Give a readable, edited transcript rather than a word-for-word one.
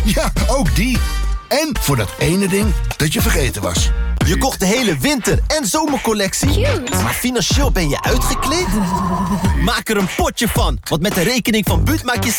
Ja, ook die. En voor dat ene ding dat je vergeten was. Je kocht de hele winter- en zomercollectie. Cute. Maar financieel ben je uitgekleed? Maak er een potje van, want met de rekening van Buut maak je